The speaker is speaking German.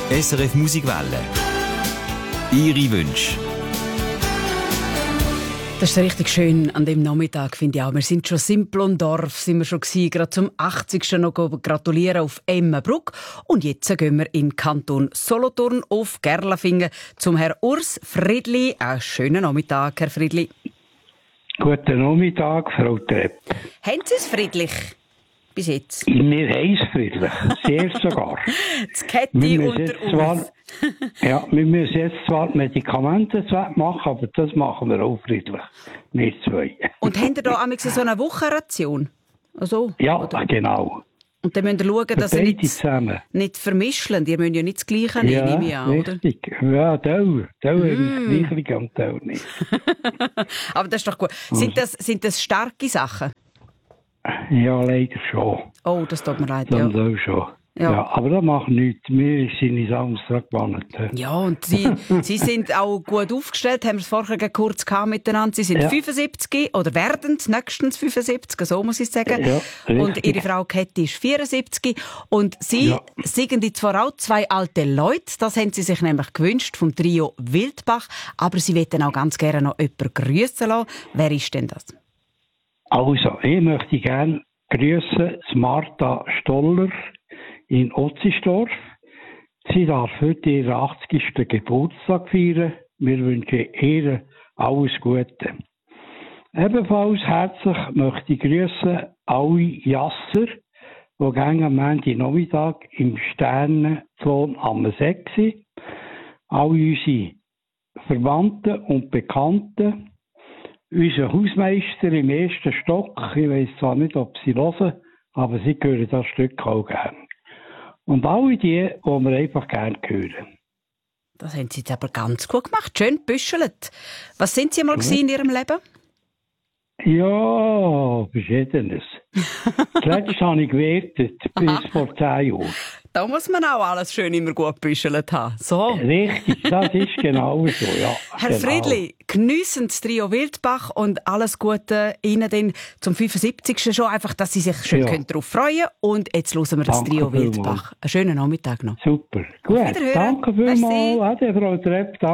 SRF Musikwelle. Ihre Wünsche. Das ist richtig schön an dem Nachmittag, finde ich auch. Wir sind schon Simplondorf, sind wir schon gewesen, gerade zum 80. noch gratulieren auf Emmenbruck. Und jetzt gehen wir in den Kanton Solothurn auf Gerlafingen zum Herrn Urs Friedli. Einen schönen Nachmittag, Herr Friedli. Guten Nachmittag, Frau Trepp. Haben Sie es friedlich bis jetzt? Wir haben es friedlich, sehr sogar. Das Ketti unter uns. Wir müssen jetzt zwar die Medikamente machen, aber das machen wir auch friedlich. Wir zwei. Und haben Sie da so eine Wochenration? Also, ja, oder? Genau. Und dann müsst ihr schauen, dass ihr nicht vermischen. Ihr müsst ja nicht das Gleiche nehmen, nehme ich an, richtig. Oder? Ja, da haben wir das Gleiche und da nicht. Aber das ist doch gut. Sind das starke Sachen? Ja, leider schon. Oh, das tut mir leid, dann auch schon. Ja, aber das macht nichts. Wir sind in Samstag gewonnen. Ja, und Sie sind auch gut aufgestellt, haben wir es vorher kurz miteinander. Sie sind 75 oder werden nächstens 75, so muss ich sagen. Ja, und Ihre Frau Käthi ist 74. Und Sie sind zwar auch zwei alte Leute, das haben Sie sich nämlich gewünscht vom Trio Wildbach, aber Sie möchten auch ganz gerne noch jemanden grüssen lassen. Wer ist denn das? Also, ich möchte gerne grüssen Martha Stoller in Otzisdorf. Sie darf heute ihren 80. Geburtstag feiern. Wir wünschen ihr alles Gute. Ebenfalls herzlich möchte ich grüssen alle Jasser, die gehen am Montagnachmittag im Sternenlohn am See sind. Alle unsere Verwandten und Bekannten. Unser Hausmeister im ersten Stock, ich weiss zwar nicht, ob sie hören, aber sie hören das Stück auch gerne. Und alle die wir einfach gerne hören. Das haben Sie jetzt aber ganz gut gemacht. Schön gebüschelt. Was sind Sie mal in Ihrem Leben? Ja, Verschiedenes. Zuletzt habe ich gewertet, bis vor 10 Jahren. Da muss man auch alles schön immer gut gebüschelt haben. So. Richtig, das ist genau so, ja. Herr Friedli, geniessen das Trio Wildbach und alles Gute Ihnen dann zum 75. schon, einfach, dass Sie sich schön darauf freuen können. Und jetzt hören wir das Trio Wildbach. Einen schönen Nachmittag noch. Super, gut. Danke vielmals. Ade, Frau Trepp.